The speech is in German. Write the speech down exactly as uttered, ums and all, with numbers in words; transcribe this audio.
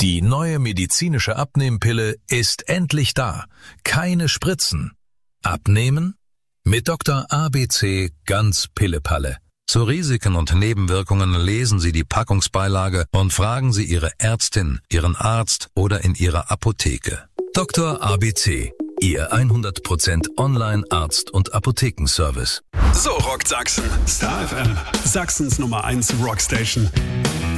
Die neue medizinische Abnehmpille ist endlich da. Keine Spritzen. Abnehmen? Mit Doktor A B C ganz Pille-Palle. Zu Risiken und Nebenwirkungen lesen Sie die Packungsbeilage und fragen Sie Ihre Ärztin, Ihren Arzt oder in Ihrer Apotheke. Doktor A B C, Ihr hundert Prozent Online-Arzt- und Apothekenservice. So rockt Sachsen. Star F M, Sachsens Nummer eins Rockstation.